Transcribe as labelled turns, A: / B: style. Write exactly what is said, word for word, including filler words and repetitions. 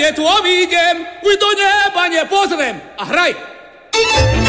A: tu obídem, už do neba nepozriem. A hraj!